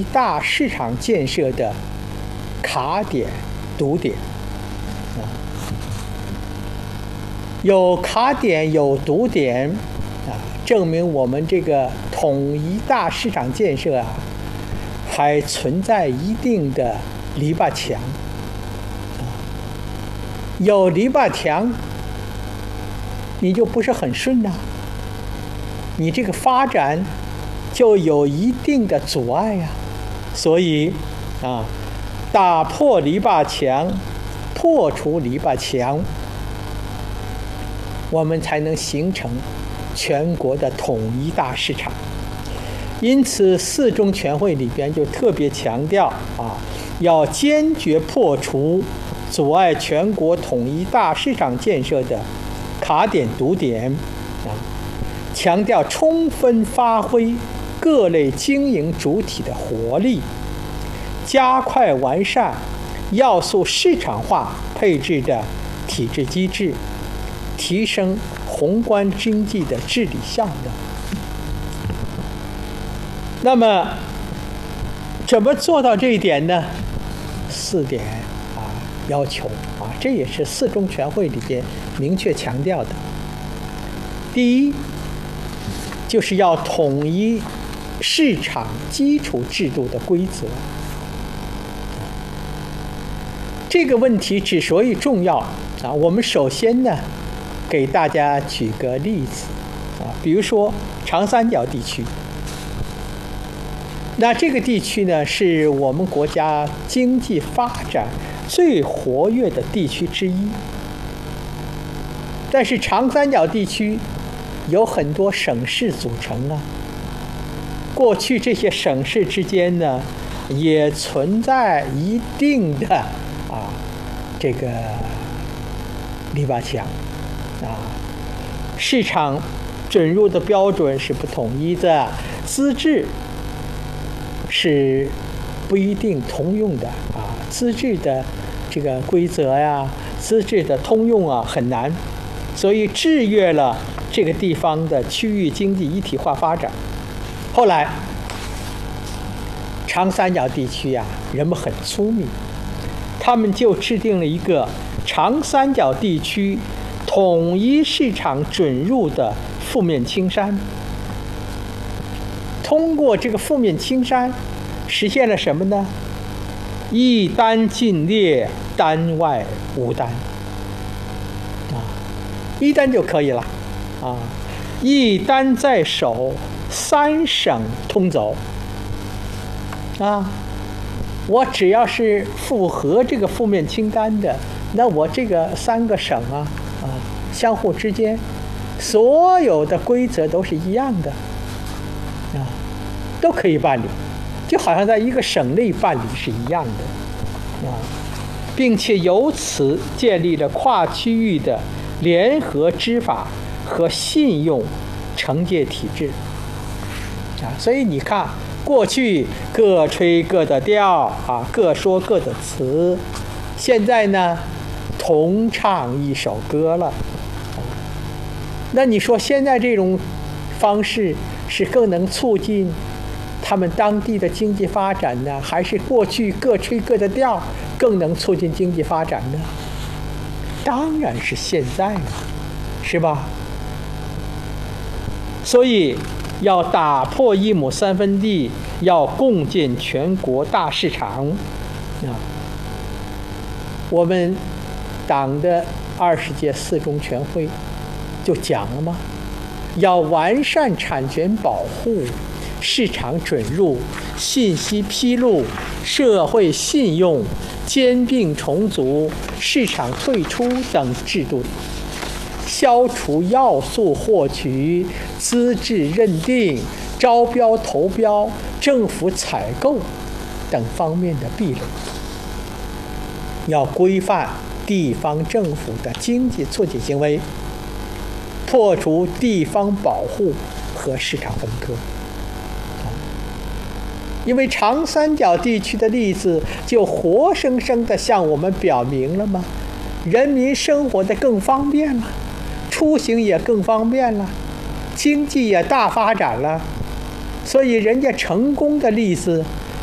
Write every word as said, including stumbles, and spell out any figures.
一大市场建设的卡点、堵点。啊，有卡点，有堵点，啊，证明我们这个统一大市场建设啊，还存在一定的篱笆墙。啊，有篱笆墙，你就不是很顺呐、啊，你这个发展就有一定的阻碍呀、啊。所以啊，打破篱笆墙，破除篱笆墙，我们才能形成全国的统一大市场。因此，四中全会里边就特别强调啊，要坚决破除阻碍全国统一大市场建设的卡点堵点啊，强调充分发挥各类经营主体的活力，加快完善要素市场化配置的体制机制，提升宏观经济的治理效能。那么，怎么做到这一点呢？四点啊要求啊，这也是四中全会里边明确强调的。第一，就是要统一市场基础制度的规则。这个问题之所以重要啊，我们首先呢，给大家举个例子啊，比如说长三角地区。那这个地区呢，是我们国家经济发展最活跃的地区之一。但是长三角地区有很多省市组成啊，过去这些省市之间呢，也存在一定的啊这个篱笆墙啊，市场准入的标准是不统一的，资质是不一定通用的啊，资质的这个规则呀，资质的通用啊很难，所以制约了这个地方的区域经济一体化发展。后来，长三角地区呀、啊，人们很聪明，他们就制定了一个长三角地区统一市场准入的负面青山。通过这个负面青山，实现了什么呢？一单尽列，单外无单啊，一单就可以了啊，一单在手，三省通走啊。我只要是符合这个负面清单的，那我这个三个省啊啊，相互之间所有的规则都是一样的啊，都可以办理，就好像在一个省内办理是一样的啊，并且由此建立了跨区域的联合执法和信用惩戒体制啊。所以你看，过去各吹各的调啊，各说各的词，现在呢，同唱一首歌了。那你说现在这种方式是更能促进他们当地的经济发展呢，还是过去各吹各的调更能促进经济发展呢？当然是现在了，是吧？所以要打破一亩三分地，要共建全国大市场啊！我们党的二十届四中全会就讲了吗？要完善产权保护、市场准入、信息披露、社会信用、兼并重组、市场退出等制度，消除要素获取、资质认定、招标投标、政府采购等方面的壁垒，要规范地方政府的经济促进行为，破除地方保护和市场分割。因为长三角地区的例子就活生生地向我们表明了吗？人民生活得更方便了，出行也更方便了，经济也大发展了，所以人家成功的例子